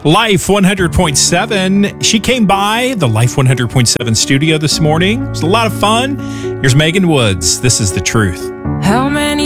Life 100.7. She came by the Life 100.7 studio this morning. It was a lot of fun. Here's Megan Woods. This is The Truth. How many